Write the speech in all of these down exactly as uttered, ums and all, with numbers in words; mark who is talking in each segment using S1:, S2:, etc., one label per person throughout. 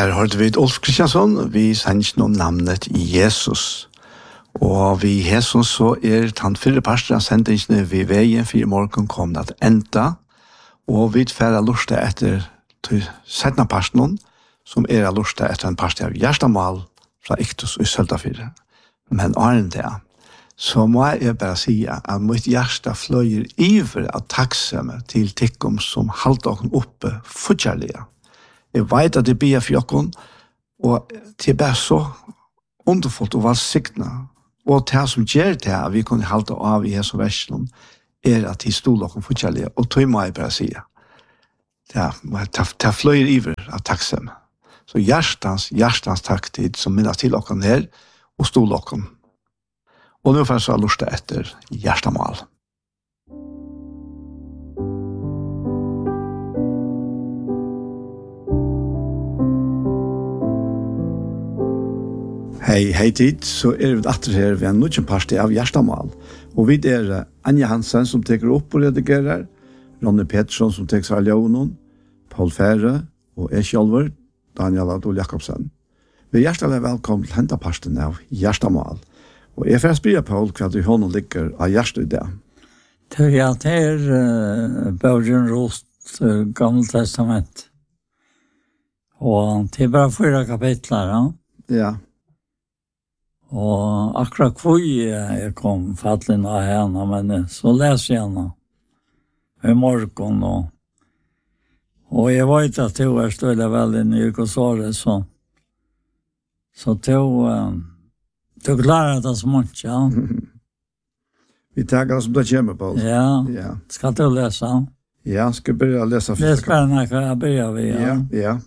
S1: Her hørte vi Ulf Kristiansson, vi sender om navnet Jesus. Og vi Jesus så er den fyrre parsten av sendingene vi veien for i morgen kom at enda, og vi tverre lortet etter til settende parsten, som er lortet etter en parsten av Gjerstamal fra Iktus og Søltafire. Men åren det, så må jeg bare si at mitt hjerte fløyer iver av takksomme til tikkum som halte oss oppe fortjellige. Jeg vet at det blir for jokken, og det er bare så underfullt og valgsiktene. Og det som gjør det at vi kunne halte av i Jesu versen, er at de stod oss fortjellige, og det må jeg bare si. Ja, det fløyer iver av takksomme. Så hjertens, hjertens takk til som minnes til oss her, og stod oss. Og nå får jeg så lyst etter hjertemål. Hei, hei tid, så er vi etter her ved en nødvendig parti av hjertemål. Og vi er Anja Hansen som teker opp og redigerer, Ronny Pettersson som teker seg av Leonon, Paul Fære og jeg selv, Daniel Adol Jakobsen. Vi er hjertelig velkommen til henteparten av hjertemål. Og jeg får spørre Paul hva du hånden ligger av hjertet i det.
S2: Ja, det er uh, Bøgen Rost, uh, Gamle Testament. Og det er bare fyra kapitler, ja.
S1: Ja.
S2: Og akkurat hvor jeg kom fattelig av henne, men så leser jeg henne i morgen. Og, og jeg vet at det var støylig veldig nyrkosåret, så, så det var... Du klarar det så mycket, ja.
S1: Vi tackar som det kommer på.
S2: Ja.
S1: Ja.
S2: Ska du läsa?
S1: Ja, ska börja läsa.
S2: Det är spännande kan jag börja vid. Ja.
S1: Ja, ja.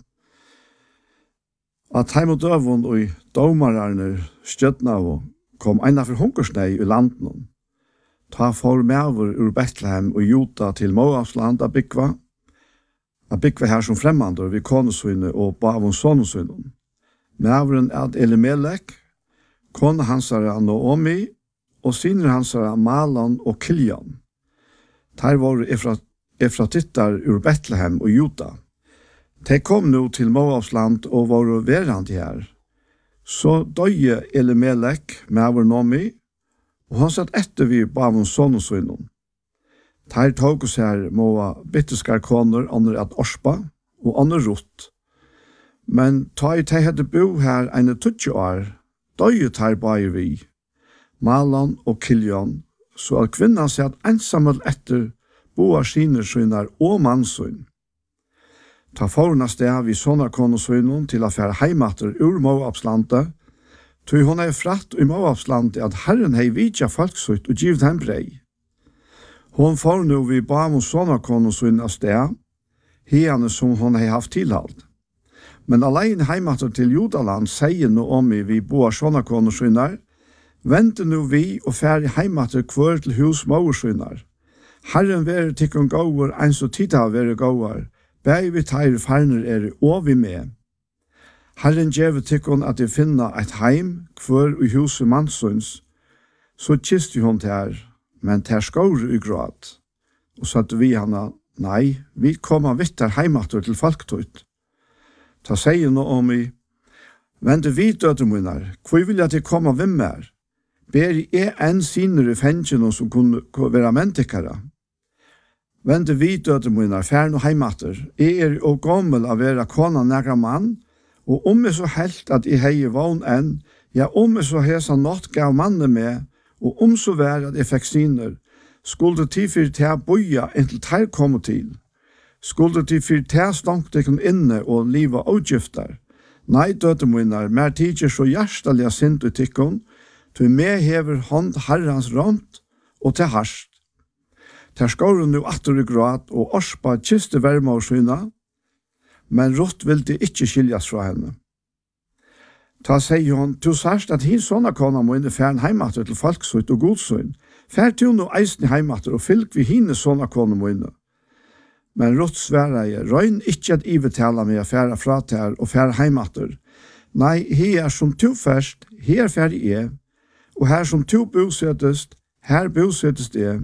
S1: At heim og døvun og domararner stjøtna og kom eina for hungersnei i landen. Ta for mever ur Betlehem og Juda til Moabs land av Bykva. Av Bykva her som fremmandor vi konesøyne og bavun sonesøyne. Meveren er Elimelek, kone hansara Naomi, og sinner hansara Malan og Kiljan. Der var efratittar ur Betlehem og Juda. De kom nu til Moabs land og var verand her. Så døye Elimelek med vår Naomi, og han satt etter vi bavun son og sønnen. Der tog oss her Moa bitteskar koner, andre at Orspa, og andre Rott. Men ta i de hadde bo her ene tutsi år, døye tar bare vi, Malan og Kiljan, så at kvinnan satt ensammel etter boar siner synar og mannsyn. Ta forna sted vi sånne konesøynen til å fære heimater ur Moabslandet, tog hun er fratt i Moabslandet at Herren hei vidja folksøyt og givet hem brei. Hun får nu vi ba mot sånne konesøynen av sted, hiane som hun hei haft tilhald. Men alene heimater til Judaland sier nå om vi boar sånne konesøyner, vente nu vi og fære heimater kvør til hus maursøyner. Herren være tikkun gåur, eins og tida være gåur, Bæg vi teir farner er og vi med. Herren djevet tikkun at de finna et heim kvør i huset mannsøns, så kiste hun ter, men ter skåre i grad. Og satt vi hana, nei, vi koma vittar heimater til folktøyt. Ta sier nå om i, vente vi dødemunnar, hvor vil jeg til komme hvem mer? Ber jeg en sinner i fengene som kunne være mentikere? Vente vi dødemunnar, færn og heimater, jeg er og gammel av være kona nægra mann, og om jeg så helt at jeg hei vogn enn, ja om jeg så hesa nått gav mannen med, og om så vær at jeg fikk sinner, skulle tid for til å boja inntil teir komme til. Skulle tid for til å stank deg inne og liva avgifter. Nei, dødemunnar, mer tidsjer så hjertelige sint ut tikkun, til meg hever hånd herrans rånt og til harst. Der skår hun nu atter i grad og Orspa kiste verma og syna, men Rutt vil det ikke skiljas fra henne. Ta sier hun, du sørst at hin sånne kona må inne færen heimater til folksøyt og godsøyn. Fær til no eisen i heimater og fylk vi hine sånne kona må inne. Men Rutt sværa jeg, røyn ikke at ivetala med å færa fra ter og færa heimater. Nei, her er som to først, her fær jeg, og her som to bosettest, her bosettest jeg.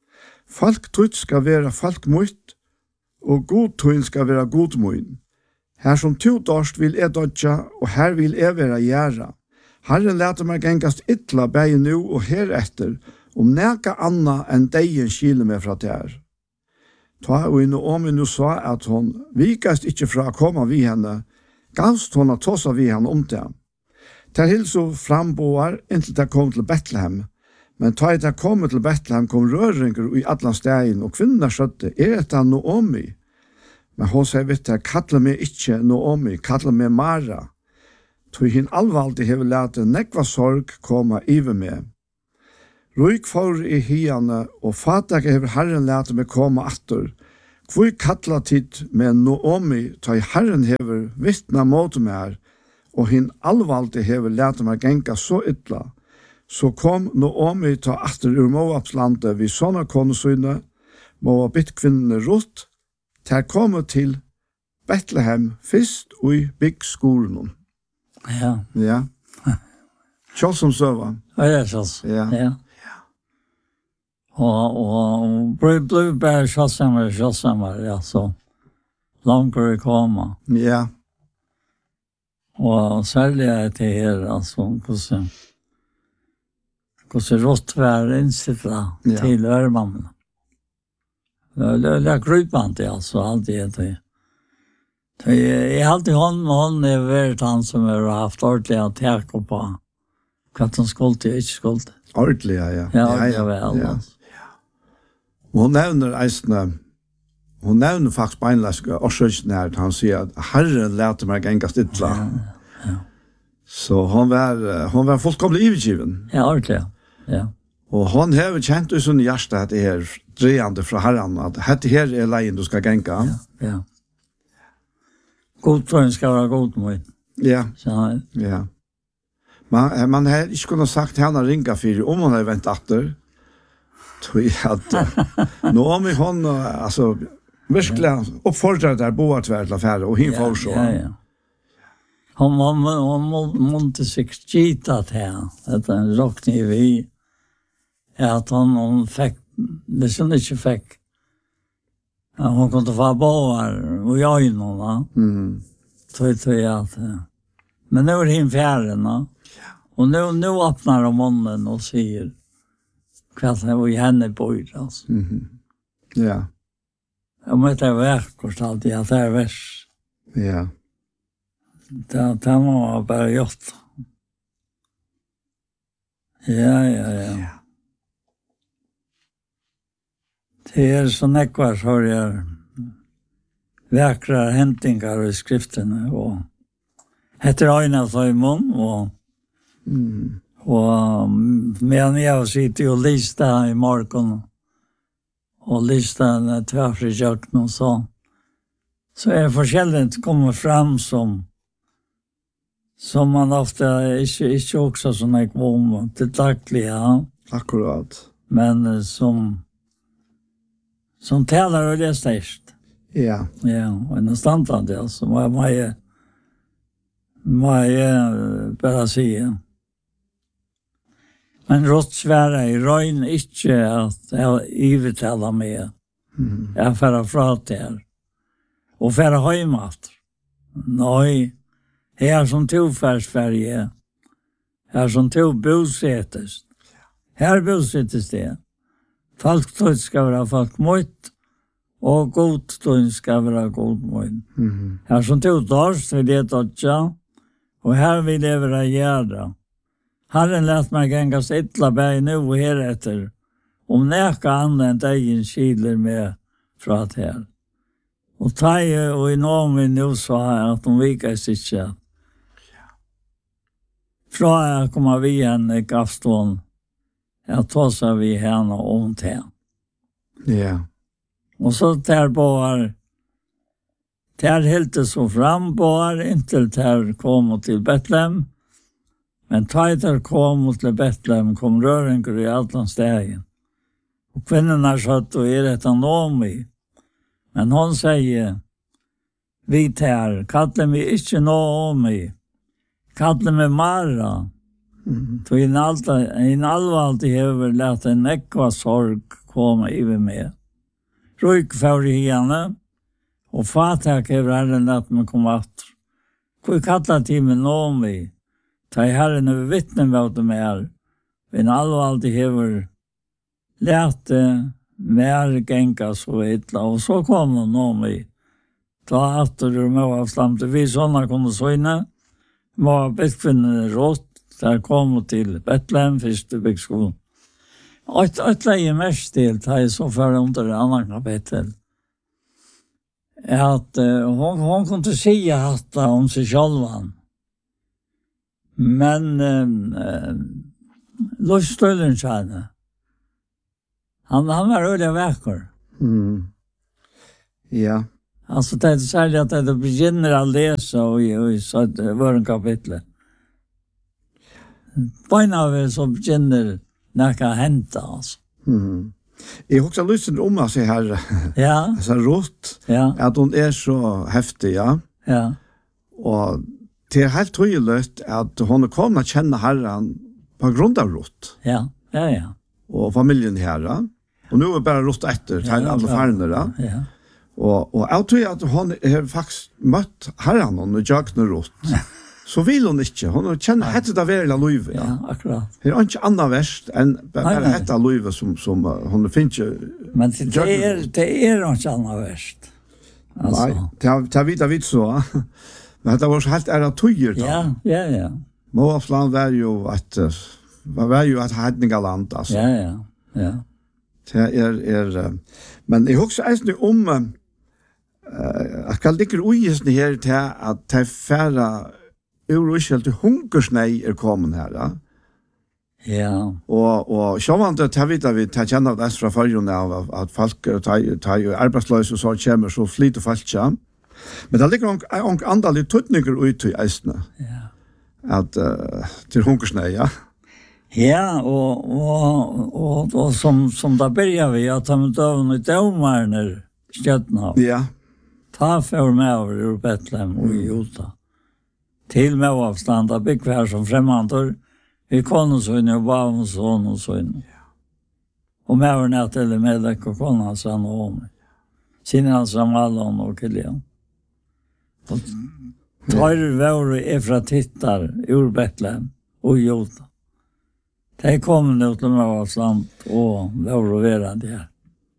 S1: Folk tøyt skal være folk møyt, og god tøyn skal være god møyn. Her som to dorst vil jeg dodja, og her vil jeg være gjerra. Herren lærte meg gengast ytla bæg nu og heretter, om neka anna enn deien skile meg fra der. Ta og Naomi nu sa at hon vikast ikkje fra å komme vi henne, gavst hon at tåsa vi henne om det. Der hilso framboar inntil det kom til Betlehem, men ta i det kom til Betlehem kom røringer i atlan stegin, og kvinner skjøtte, er dette Naomi? Men hon sier, vet jeg, kallar meg ikkje Naomi, kallar meg Mara. Tog hin allvaldig hever lete nekva sorg koma iver med. Ruik for i hiane, og fatak hever Herren lete meg koma atter. Kvui kalla tid med Naomi, ta i Herren hever vittna mot meg, og hin allvaldig hever lete meg genga så ytla. Så kom Naomi ta atter ur Moabslandet vid sånne konesyne, Moab bittkvinnene Ruth, ter komme til Betlehem fyrst og i byggskolen.
S2: Ja.
S1: Ja. Kjall som søva.
S2: Ja, kjall.
S1: Ja.
S2: Ja. Og, og ble, ble bare kjallsammer, kjallsammer, ja, så langer det komme.
S1: Ja.
S2: Og særlig er det her, altså, hvordan, hvordan rått var innsittlet
S1: Ja.
S2: til ørmannen. Det är krypande alltså alltid det. Det är alltid hon hon är värt han som har haft ordentligt att täcka på. Kvart hon skuld till inte skuld.
S1: Ordentlig, ja, ja.
S2: Ja, ja, väl.
S1: Ja. Og hun nevner eisne, hun nevner faktisk beinleske årsøkene her, han sier at Herren lærte meg enga stidla.
S2: Ja, ja.
S1: Så hon var, hon var fullkomlig ivergiven.
S2: Ja, ordentlig, ja.
S1: Og hon har kjent i sin hjärsta at det er drejande fra Herren, at dette her er leien du skal genka.
S2: Ja, ja. Godtrøyen skal være god med.
S1: Ja,
S2: Så,
S1: ja. Man, man har ikke kunnet sagt henne ringa for om hon har vent atter. Tror jeg at nå om hon, altså, virkelig oppfordret der boet til å affære, og hin får så.
S2: Ja, ja. Hon hon hon måste sig skita här. Att en rockning vi att hon hon fick det som inte fick. Ja, hon kunde få boar och jag in hon.
S1: Mm.
S2: Så så jag att men nu är det in färden va. Och nu nu öppnar de munnen och säger kvart när vi henne bor alltså.
S1: Mhm. Ja.
S2: Jag måste verka och allt det att det är värst.
S1: Ja.
S2: Det, det må bare gjort. Ja, ja, ja. Det er så nekvar så jeg vekra hentingar i skriftene, og heter Aina Søymon, og,
S1: Mm.
S2: og medan jeg sitter og lista i morgen, og lista en tvärfri jøkken og så, så er forskjellig kommer fram som som man ofta inte inte också sån här kom till dagliga
S1: Akkurat.
S2: men eh, som som talar och det störst.
S1: Ja.
S2: Ja, och nästan det alltså vad man är vad är bara säga. Men rått svära i röjn inte att jag övertala mig.
S1: Mm.
S2: Jag färra från det. Och färra hemmat. Nej. Her som tog färsfärge, her som tog bosättes. Her bosättes det. Folktøyd skal være folkmøyt, og godtøyd skal være godmøyt.
S1: Mhm.
S2: Her som tog dårst vil det dødja, og her vil det være gjerda. Herren lät meg gengast ytla bæg nu og heretter, om neka andre enn degen kiler med fra det her. Og Taie og i Naomi nu sa at hun vikas ikke. Fra jeg kommer vi henne gavstånd, jeg tåsar vi henne om det.
S1: Ja.
S2: Og så der bare, der helt så fram bare, inntil der kom til Betlehem, men der kom til Betlehem, kom røringer i allan stegen. Og kvinnorna satt og er etter Naomi. Men hon sier, vi tar, kallar mig ikke Naomi, kallar mig Mara.
S1: Mhm.
S2: Så in alta, in allvarlig hever lät en ekva sorg komma över med. Røyk for i henne, Och fatak är herren att man kommer att. Hvor kallar timen om vi. Ta i herren över vittnen vad de är. Men alla alltid hever läte mer gänga så illa. Och så kom de om vi. Ta atter ur Moabsland. Vi sådana kunde söjna. Moab bäckfinnen rått. Där kom till Betlehem, första byggskolan. Ett, ett läge mest till, det är så för under det andra kapitel. Att uh, hon, hon kunde säga att om sig själv. Men uh, Lustölden kände. Han, han var öliga veckor.
S1: Mm. Ja.
S2: Alltså det är särskilt att det begynner att läsa och i så var en kapitel. Beina så begynner näka hända alltså.
S1: Mm. Jag har också lyssnat om att se här.
S2: Ja.
S1: Så rått.
S2: Ja.
S1: Att hon är så häftig, ja.
S2: Ja.
S1: Och det är helt tydligt att hon är kommit att känna Herren på grund av rått.
S2: Ja. Ja, ja.
S1: Och familjen här. Och nu är bara rått efter till
S2: Ja,
S1: alla
S2: ja.
S1: färgerna.
S2: Ja.
S1: Och och jag tror att hon har faktiskt mött Herren och Jagna rått. Så vill hon inte. Hon känner hette det väl av livet. Ja.
S2: Ja, akkurat.
S1: Det är inte annat värst än bara
S2: nej.
S1: hette av livet som, som uh, hon finns ju.
S2: Men det, det är det är inte annat värst. Alltså.
S1: Nej, det har, det har vi vet så. Men det var så helt ära tøyer då.
S2: Ja, ja, ja.
S1: Moabsland var ju att var ju att hedninga land alltså.
S2: Ja, ja. Ja.
S1: Det är är men jag också ärsnu om eh jag kan ligga ojäsn här till att ta färra Euroshel till hungersnei är kommen här. Ja.
S2: Ja.
S1: Och och så var det att vi där vi tar känna det från förrjun av att folk tar tar ju arbetslösa så kommer så flit och falt ja. Men det ligger en en andra lite tutningar ut i ästna.
S2: Ja.
S1: Att uh, till hungersnei ja.
S2: Ja, och och och, och som som där börjar vi att ta med dövn och domarna stjärna.
S1: Ja.
S2: Ta för mig över ur Betlehem och Juda. Till Moabsland där bygg här som främmande. Vi kom så in och var och så och så in. Och med över nät eller med det och kom han sen om. Sin han som alla och Kilian. Och tar vår Efratittar ur Betlehem och Juda. Det kom nu till Moabsland och vår verande här.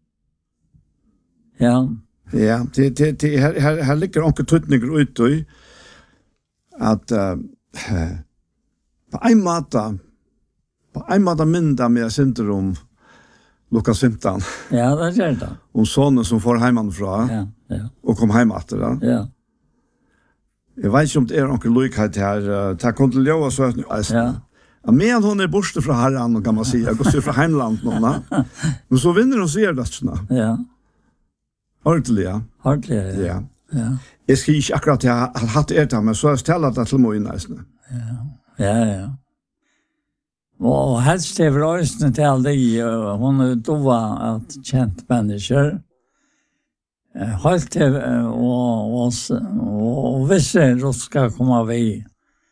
S2: Ja.
S1: Ja, det det det här här, här ligger onkel tutningar ut i att uh, på en måte på en måte mynda med syndrom Lukas femton.
S2: Ja, det gör det.
S1: Om sonen som får hemifrån
S2: Ja, ja.
S1: och kom hem efter det.
S2: Ja.
S1: Jag vet inte om det är onkel Lukas här. Det kan inte lova så att
S2: Ja.
S1: Ja, men hon är borste från Herren kan man säga. Går så från hemlandet någon. Men så vinner hon ser det såna.
S2: Ja.
S1: Ordentligt, ja.
S2: Ordentligt, ja.
S1: Ja.
S2: Ja.
S1: Jag ska inte akkurat jag har haft det men så har jag ställt det till mig nästan.
S2: Ja. Ja, ja. Och helst det var ösnen till all det. Hon är då att känt människor. Halt det och, och, och vissa då ska komma vi.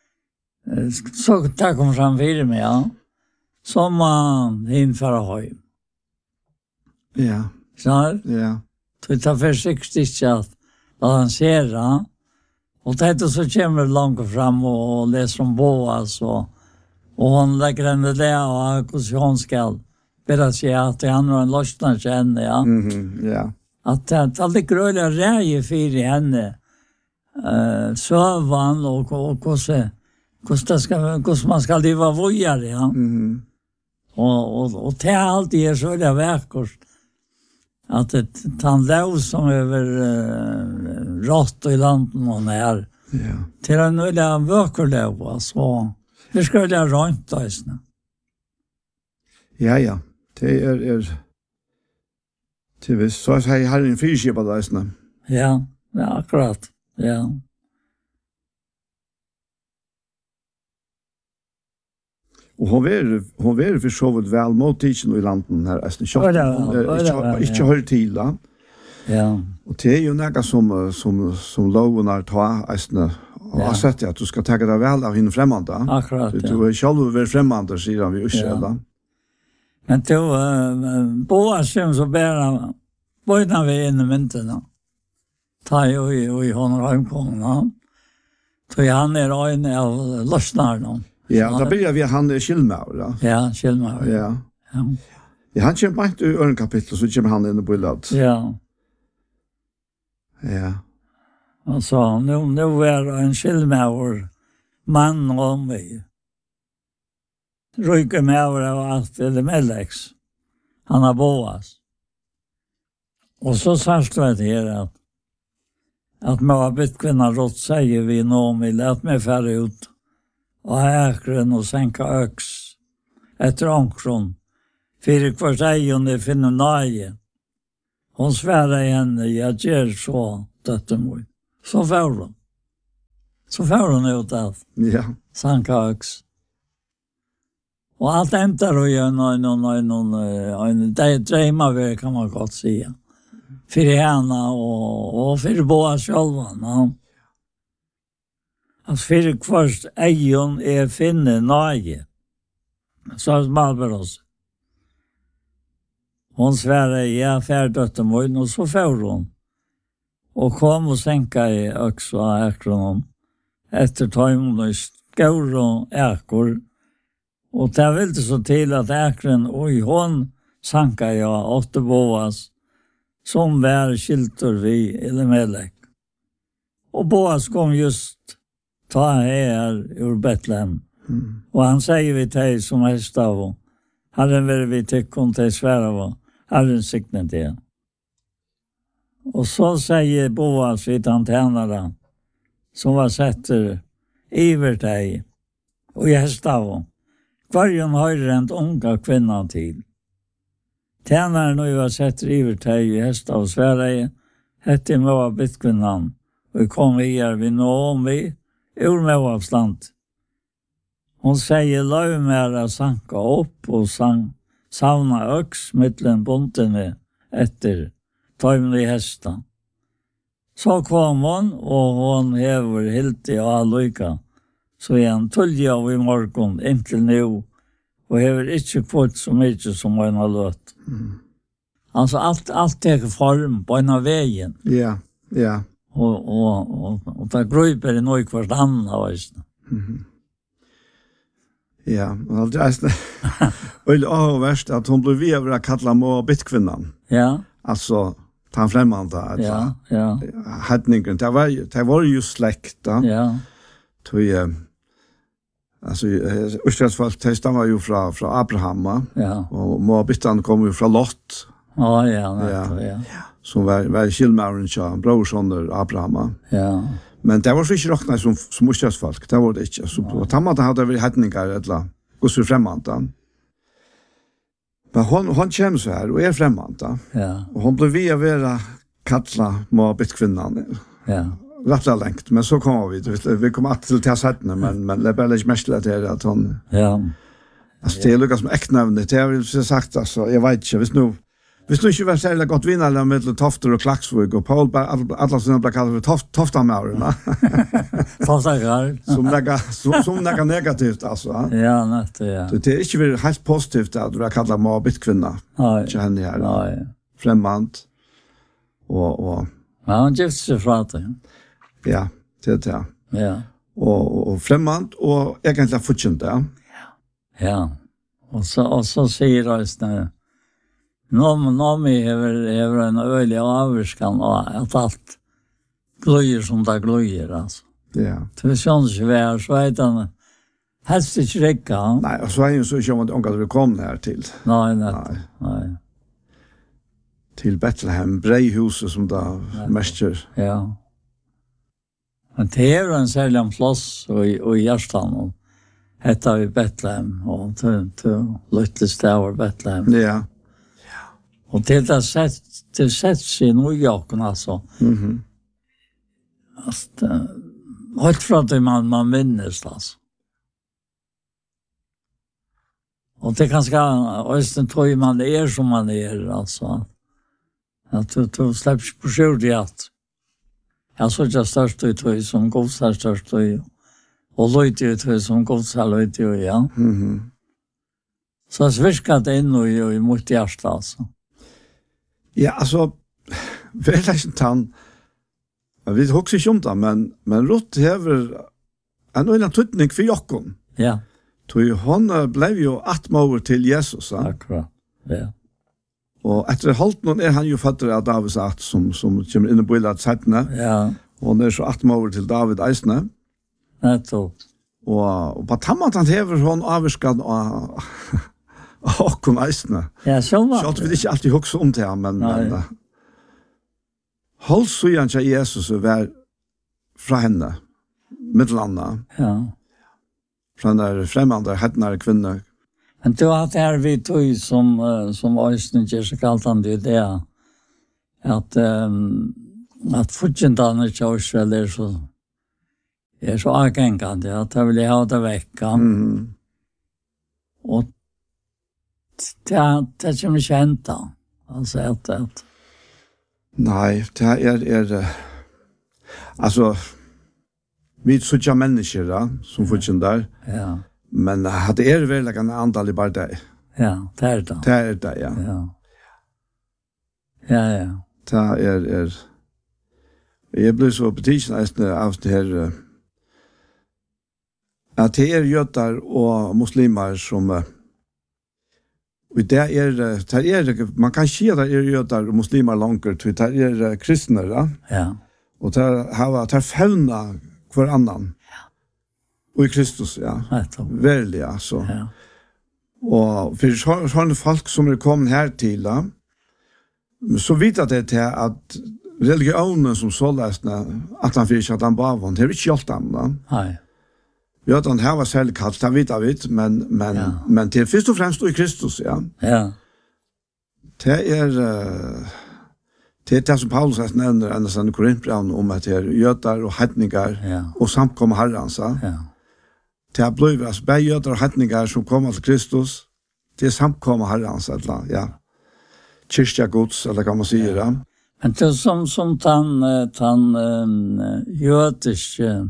S2: Så där kom fram vidare med, ja. Som man införa höj.
S1: Ja.
S2: Så
S1: Ja.
S2: det tar försiktigt att balansera. Och det så kommer långt fram och läser om Boas och, och hon lägger henne där och hur hon ska bära sig att det handlar om en lossnad till henne, ja.
S1: Mhm, ja.
S2: Att det är lite gröna räger för henne. Uh, sövan och, och, och hur Kosta ska hur man ska leva vojare, ja.
S1: Mhm.
S2: Och och och det är alltid är så där verkar att ett tandlöv som över uh, rått i landen och när
S1: Ja.
S2: till en där verkar alltså. Det ska jag runt där.
S1: Ja, ja. Det är är det visst så att jag har en fiske på det.
S2: Ja, ja, akkurat. Ja.
S1: Och hon är hon är för så vitt väl mottagna i landen här alltså
S2: Ja, det var-
S1: inte
S2: ja, det var-
S1: inte
S2: ja.
S1: hör till då.
S2: Ja.
S1: Och det är ju något som som som loven är ta alltså och
S2: Ja.
S1: har sett att du ska ta det väl av in främmande.
S2: Akkurat.
S1: Du
S2: Ja.
S1: du är själv väl främmande sidan vi Israel.
S2: Men då uh, Boas som så bara börjar vi in i mynten. ta jo i, i hon römkongna. Så han är en av lösnarna.
S1: Ja, då börjar vi han är Kilmauer.
S2: Ja, Kilmauer.
S1: Ja.
S2: Ja.
S1: Ja, han kommer inte i öron kapitel så kommer han in i bullet.
S2: Ja.
S1: Ja.
S2: Och så nu nu är en Kilmauer man och mig. Ryker med av allt eller Mellex. Han har Boas. Och så sagt det här att att man har bytt kvinna rått säger vi Naomi, lät mig färre ut och äkren och sänka öx efter ankron. Fyra kvart egon finner nöje. Hon svärar i henne, jag ger så dötter mot. Så får hon. Så får hon ut allt.
S1: Ja.
S2: Sänka öx. Och allt ämtar och gör någon, någon, någon, någon, det drömmar kan man gott säga. För henne och, och för båda själva. Ja. Alltså för först egon är finne nöje. Så är det Malberos. Hon svärar ja, färdigt om och så får hon. Och kom och sänka i också av äkronen. Efter tajmen och skor och äkor. Och det var inte så till att äkren, oj, hon sanka jag åtta Boas. Som var skilter vi eller Melek. Och Boas kom just ta här ur Betlehem. Mm. Och han säger vi till som häst av. Herren vill vi tycka till svära av. Herren sikten till. Och så säger Boas vid han tjänare som var sätter iver dig och häst av. Kvargen har rent unga kvinnan till. Tjänaren nu var sätter iver dig i häst av Sverige. Hette Moab bitkvinnan. Och kom vi här vid Naomi ur Moabsland. Hon säger löv med att sanka upp och sang, savna öx mittlen bontene efter tajmlig hästan. Så kom hon och hon hever helt i allyka. Så är han tullja av i morgon intill nu och hever inte fått så mycket som han har låt. Mm. Alltså allt, allt tar form på en av vägen.
S1: Ja, yeah, ja. Yeah.
S2: Och, och, och, och det gröper i något kvart andra.
S1: Mm. Ja, och det är väl avvärst att hon blev vid att kalla mig bitkvinnan.
S2: Ja.
S1: Alltså, ta främmande. Alltså,
S2: ja, ja.
S1: Hedningen, det var, det var ju släkt.
S2: Ja.
S1: Tog, alltså, Østlandsfolk, det stammar ju från, från Abraham.
S2: Ja.
S1: Och Moabittan kom ju från Lot.
S2: Ja, ja, ja. ja.
S1: Som var, var Kilmauren till brorsoner Abraham.
S2: Ja.
S1: Men det var så ikke råkna som, som Østlandsfolk, det var det ikke. Så på tammata hadde vi hedningar, eller gos vi fremmanta. Men hon, hon kommer så här och är fremmanta.
S2: Ja.
S1: Och hon blev via vera kattla Moabit-kvinnan.
S2: Ja.
S1: Rättla längt, men så kommer vi. Vi, vi kommer att till tässättene, men, men det är bara lite mest till att hon...
S2: Ja.
S1: Alltså det är lyckas med äcknävnet, det har vi sagt, alltså, jag vet inte, hvis nu... Hvis du ikke var særlig godt vinnare med Tofter og Klaksvig, og Paul, alle som ble kallet for Toftamauren.
S2: Toftamauren.
S1: Som som nega negativt, altså.
S2: Ja, nett, ja.
S1: Det er ikke vært helt positivt at du har kallet meg bittkvinna.
S2: Nei.
S1: Ikke henne her.
S2: Nei.
S1: Fremmant. Og, og...
S2: Ja, han gifte seg fra det.
S1: Ja, det er det.
S2: Ja.
S1: Og, og fremmant, og egentlig fortjent det.
S2: Ja. Ja. Og så, og så sier Røysene, Nå, nå vi har en øyelig avvurskan og at alt gløyer som det gløyer, altså.
S1: Ja.
S2: Det er sånn ikke vær, så er det helst ikke rekka.
S1: Nei, og så er det jo så ikke om at unga vil komme her til.
S2: Nei, nett. Nei.
S1: Til Betlehem, Breihuset som da mestjer.
S2: Ja. Men det er jo en særlig en plass og, og i Gjerstand, heter vi Betlehem, og til, til Lytle Stavar Betlehem.
S1: Ja.
S2: Och till det sätt till sätt sig New York alltså.
S1: Mhm.
S2: Att håll från det man man minns alltså. Och det kan ska östen tror man är som man är alltså. Att du du släpps på skjutet. Jag så just störst ut och som går så störst och lite ut som går så lite ja.
S1: Mhm.
S2: Så sviskar det in och i mot hjärtat alltså.
S1: Ja, alltså, väl är inte han vi husker ikke om det, men, men Ruth hever en øyne tøtning for jokken.
S2: Ja.
S1: Så hon ble jo atmover til Jesus. Ja.
S2: Akkurat, ja.
S1: Og etter halvt noen er han jo føtter av Davids at, som, som kommer inn i bøylet settene.
S2: Ja.
S1: Og han er så atmover til David eisene.
S2: Nettopp.
S1: Og, og på tammat han hever hon avvirskad av åkken eisene.
S2: Ja, så var
S1: Så vi ikke alltid huske om det, men, men uh, halvsøyan til Jesus var fra henne, middelanda,
S2: Ja.
S1: fra den fremmede hettnare kvinne.
S2: Men du har det her vi tog som, uh, som Øysten ikke så kalt han det, det er at, um, at fortjentene ikke også er så, er så avgengende, at jeg vil ha det vekk.
S1: Mm.
S2: Og det, det kommer ikke hente. Altså, at, at
S1: Nei, det er, er uh, altså, vi er sånne mennesker da, som fortjenter,
S2: ja,
S1: men uh, det er vel en andal i bare det.
S2: ja, det er det.
S1: Det er det, ja.
S2: Ja. Ja, ja.
S1: Det er, er jeg blir så betydelsen av det her uh, at det er jøder og muslimer som uh, og det er, det er, man kan si at det er jøder og muslimer langer, det er uh, kristne, ja.
S2: Ja.
S1: Og det er, det er fevna hver annan. Ja. Og i Kristus, ja.
S2: Nettopp.
S1: Verlig, ja. Så.
S2: Ja.
S1: Og for sånne folk som er kommet her til, da, så vet jeg det til at religionen som så løsne, at han fikk at han bavon, det er ikke alt dem, da.
S2: Nei.
S1: Ja, den her var særlig kallt, det vet jeg vet, men, men,
S2: Ja.
S1: men det er først og fremst i Kristus, ja.
S2: Ja.
S1: Det er, uh, det er det som Paulus har nevner enn sånn Korinthbrevet om at det er jøder og hettningar
S2: Ja.
S1: og samkommer herren, så.
S2: Ja.
S1: Det er blivit, altså, bare jøder og hettningar som kommer til Kristus, det er samkommer herren, så, eller, ja. Kyrkja Guds, eller kan man si, ja. Ja.
S2: Men det er som, som den, den um, jødiske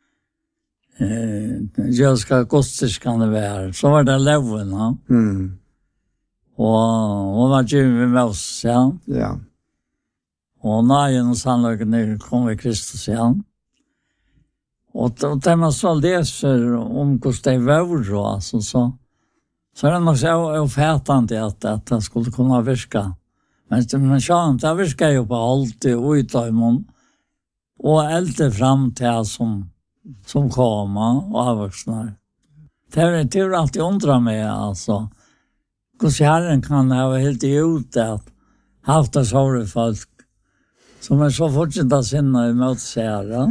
S2: eh, jødiske godstiskan det var, så var det loven, ja.
S1: Mm.
S2: Og hun var givet med oss, ja.
S1: Ja.
S2: Og nøyen og sannløkene kom i Kristus, ja. Og da man så leser om hvordan det var, altså, så, så er det nok så oppfattende at, at det skulle kunne virke. Men, men sånn, det virker jo på alltid utøymon, og eldre frem til som, som kommer og avvoksner. Det er det er alltid undra meg, altså. Hvordan herren kan ha helt i ute at haft det såre folk som er så fortsatt av sinne i møtesere.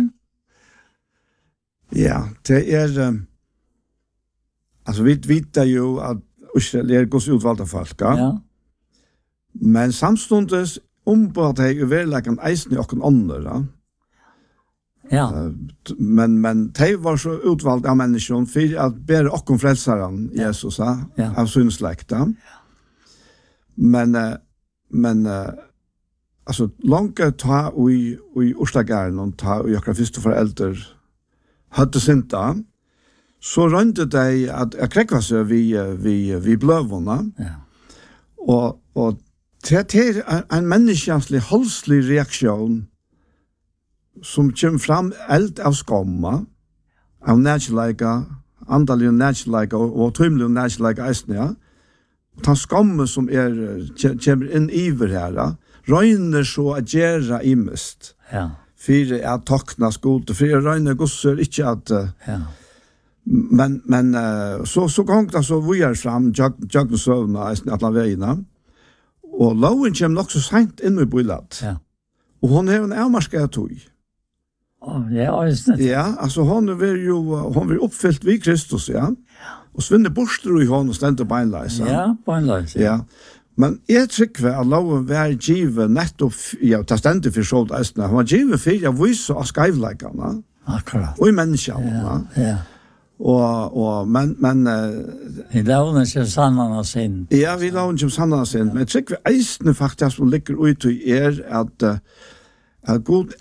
S1: Ja, det er, um, altså vi vet jo at Israel er Guds utvalgte folk, ja.
S2: Ja.
S1: Men samstundes ombord jeg uverleggen eisen i okken ånder, ja.
S2: Ja.
S1: Men, men de var så utvalgt av mennesken for at bedre okken frelseren, Jesus, ja,
S2: Ja.
S1: av sin slekt, ja. Men, uh, men uh, altså, langt ta i, i Oslagæren og ta i akkurat første foreldre hadde sinta, så rønte de at jeg krekva seg vi, vi, vi bløvene,
S2: Ja.
S1: og, og det er en, en menneskelig, halslig reaksjon som kommer fram eld av skomma, av nærkjeleika, andalig nærkjeleika og, og tøymelig nærkjeleika eisne, ja. Ta skamme som er, kommer inn iver her, ja. Røyner så at gjøre imest.
S2: Ja.
S1: Fyre er takna skole, fyre røyner gosser ikke at... Uh,
S2: Ja.
S1: men, men uh, så, så gong det så vi er fram, Jagn søvna, at la veiene, og loven kommer nok så sent inn i bøylet.
S2: Ja.
S1: Og hon er en avmarsket tog.
S2: Og ja, også det.
S1: Ja, altså hon er jo, hon er oppfyllt vid Kristus, ja. Og svinner borster i hon og stender beinleis.
S2: Ja, på en løs.
S1: Ja. Men jeg trykker at loven var givet nettopp, ja, ta stendig for sånt eisene. Han var givet for å vise av skreivleikene,
S2: Akkurat.
S1: og i menneskene.
S2: Ja. Ja.
S1: Og, og, men, men, uh,
S2: I lovene ikke sannan av sin.
S1: ja, vi loven som sannan sin, men jeg trykker eisene faktisk som ligger ut i er at, uh, at god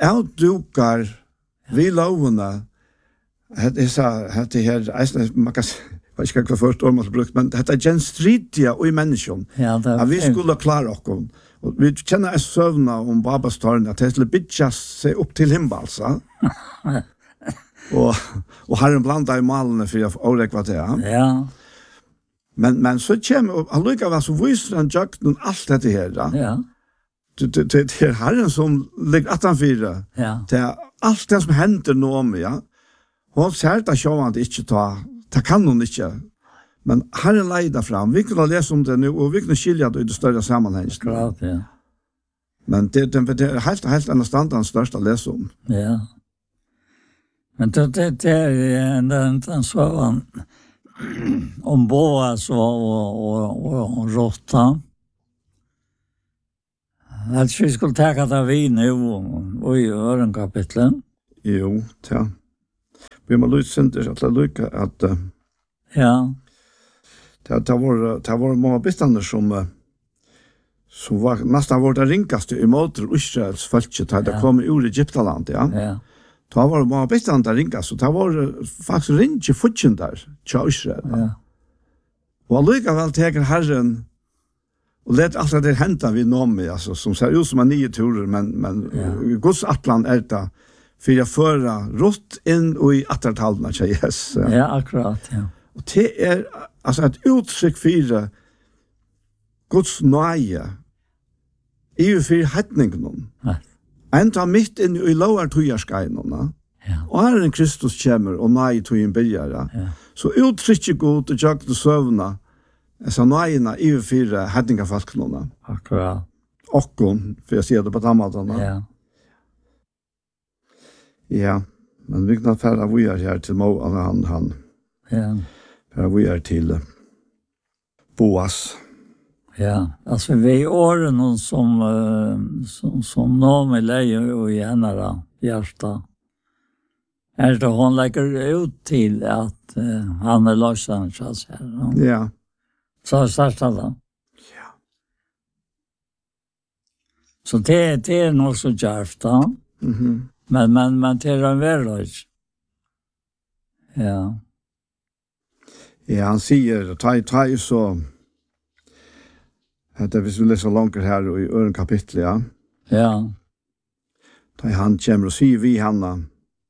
S1: avdukar vi lovene, det er så, det her, eisene, man kan jag ska inte först om att brukt, men detta är genstridiga och i människan.
S2: Ja, det är
S1: att vi skulle klara oss. Och vi känner oss sövna om babastorn att det skulle bytja sig upp till himbalsa. och, och Herren blandar i malene för att avräkva det.
S2: Ja.
S1: Men, men så kommer, han lyckas väl så visar han jöknen allt det här.
S2: Ja.
S1: Det, det, det är Herren som ligger attanfyra.
S2: Ja.
S1: Det är allt det som händer nu om, ja. Hon ser det så att det inte tar, det kan hon inte. Men Herren leider fram. Vi kan läsa om det nu, och vi kan skilja det i det större sammanhanget.
S2: Klart, ja.
S1: Men det, det, det är helt, helt en standard största läsa om.
S2: Ja. Men det, det, det är den, den svavan om Boas och, och, och, och, och Rotta. Att vi skulle ta det vi nu och i öronkapitlen.
S1: Jo, ja. Vi må lyssna synder att lycka att uh,
S2: ja.
S1: Det, det var det var många beständer som som var nästan var det ringaste i mot Israels folket hade ja. kommit ur Egyptaland, ja.
S2: Ja.
S1: Det var många beständer ringast, så det var faktiskt ringe futchen där, till Israel.
S2: Ja.
S1: Och allikevel teker Herren och let allt det hända vid Nomi, alltså, som ser ut som en nio turer, men, men ja. Guds atlan är det för att föra rått in och i attertalna till Jesus.
S2: Ja, akkurat, ja.
S1: Och det är alltså ett uttryck för Guds nøye i ju för hedningen.
S2: Ja.
S1: Enda mitt in i lovar tujarskeinen.
S2: Ja.
S1: Och här en Kristus kommer och nøye tujen byrjar.
S2: Ja.
S1: Så uttrycker Gud och jag till sövna så nøyena i ju för hedningafolkene.
S2: Akkurat.
S1: Och för jag ser det på tammatarna.
S2: Ja.
S1: Ja, men vi kan färra vi är här till Mo, han, han.
S2: Ja.
S1: Färra vi är till Boas.
S2: Ja, alltså vi är åren som, som, som Nomi lejer och gärna hjärta. Är det hon lägger ut till att uh, han är lösaren, så att säga.
S1: Ja.
S2: Så startar det.
S1: Ja.
S2: Så det, det är nog så djärvt, ja.
S1: Mhm.
S2: Men, men, men det är en verklighet. Ja.
S1: Ja, han säger, ta, ta så, att vi vill läsa långt här i öron kapitel, ja.
S2: Ja.
S1: Ta han kommer och säger vi Hanna.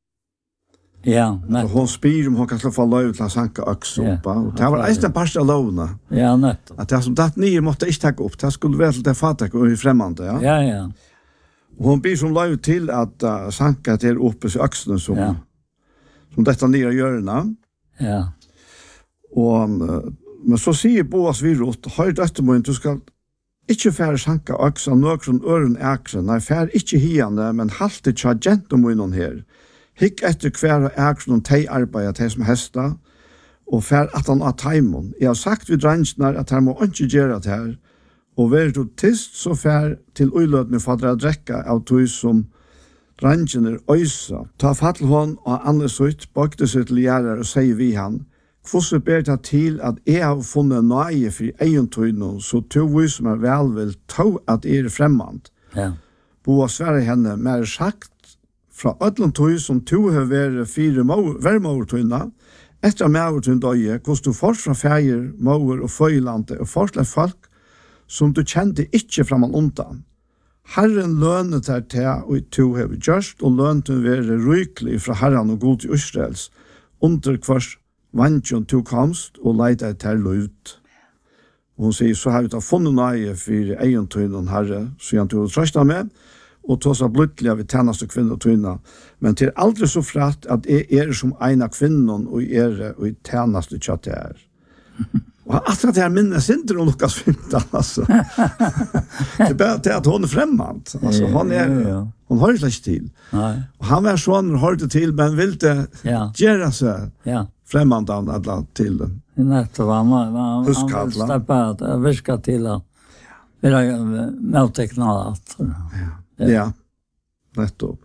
S2: Ja, nej.
S1: Och hon spyr om hon kan slå få lov till att sanka öks upp. Och det var en par av lovna.
S2: Ja, netto.
S1: Att det som datt nio måtte inte ta upp. Det skulle vara till det fatak och i främmande, ja.
S2: Ja, ja.
S1: Och hon blir som lov till att uh, sanka till uppe i öxen som, ja. som detta nya görna.
S2: Ja.
S1: Och, uh, men så säger Boas virot, hör detta må du ska ikke færre sanka øksa nøkron øren ækren, nei fær ikke hiane, men halte tja gentomunnen her. Hikk etter hver ækren tei arbeida tei som hesta, og fær at han av taimon. Jeg har sagt vid drangsnar at her må ikke gjøre det her, og vær du tist så fær til uilødne fadra drekka av tog som drangsnar øysa. Ta fattel hon og annes ut, bakte seg til gjerrar og sier vi han, Hvordan ber det til at jeg har funnet nøye for egentøyene, så to vi som er vel vil ta at jeg er fremmant.
S2: Ja.
S1: Boa sverre henne, mer sagt fra ødelen tøy som to har vært fire vermåvertøyene, etter mævertøyene døye, hvordan du først fra feir, måver og føylande, og forskle folk som du kjente ikke framan undan. Herren lønnet her til, og to har gjørst, og lønnet å være rykelig fra Herren og god til Israels, under hvers Vantjon to komst og leita etter løyt. Og hun sier, så har vi da funnet nøye for egentøynen herre, så han tog trøsta med, og tog seg blodlig av tjeneste kvinnetøyene. Men til aldri så fratt at jeg er som en av kvinnen og er og tjeneste kjøtt er. Og at det her minnes ikke om Lukas femton, altså. Det er bare til at hun er fremmant. Altså, hun er, hun har ikke til.
S2: Nej.
S1: Og han var sånn, har det til, men vil det
S2: Ja.
S1: gjøre seg.
S2: Ja.
S1: Främmande av alla till den.
S2: Netto, han han han vill
S1: Huskatla.
S2: steppa att viska till att vilja motteckna att.
S1: Ja. Ja. Netto.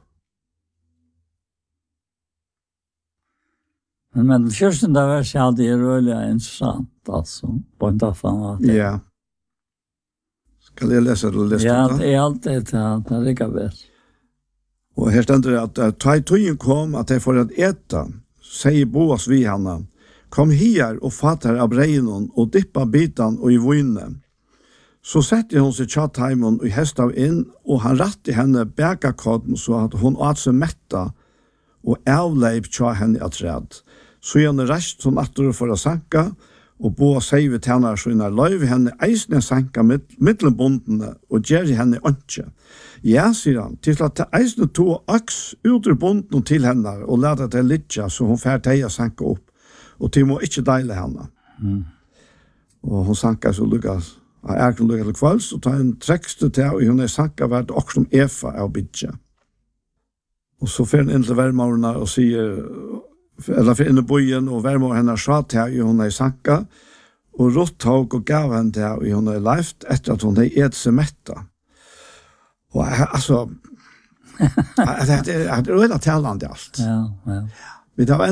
S2: Men men försten där var så alltid rörliga intressant alltså på en dag fan att.
S1: Ja. Ska jag läsa det lästa?
S2: Ja, det är alltid att det är lika bäst.
S1: Och här ständer det att uh, ta tøyen kom att det får att äta. Säger Boas vi Hanna. kom hier og fatter av breinen og dippa bitan og i vøyne. Så sette hun seg tjattheimen og hestav inn, og han ratte henne bækakodden så at hun åt seg metta og avleip tja henne at red. Så gjerne rest hun atter for å sanka, og boa seive tjener så innar løyve henne eisne sanka middelbundene og gjerri henne ønske. Ja, sier han, til at det eisne to aks ut ur bunden til henne og lade det litja så hun fær teia sanka opp, og til må ikke deile henne. Mm. Og hun sanka så lukkas av erken lukkas til kvalls, og ta en trekste til, og hun er sanka vært også om Efa av bidja. Og så fer han inn til vermorna og sier, eller for inne bojen, og vermor henne sa til, og hun er sanka, og rått tog og gav henne til, og hun er leift etter at hun er et seg metta. Og altså, det er jo en av talende alt.
S2: Ja, ja.
S1: Vi tar